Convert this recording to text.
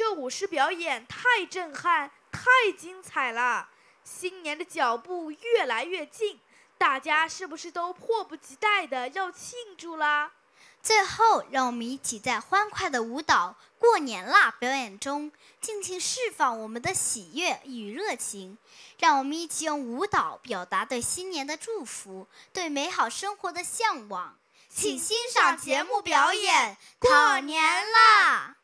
个舞狮表演太震撼，太精彩了！新年的脚步越来越近，大家是不是都迫不及待地要庆祝啦？ 最后，让我们一起在欢快的舞蹈“过年啦”表演中，尽情释放我们的喜悦与热情。让我们一起用舞蹈表达对新年的祝福，对美好生活的向往。请欣赏节目表演《过年啦》。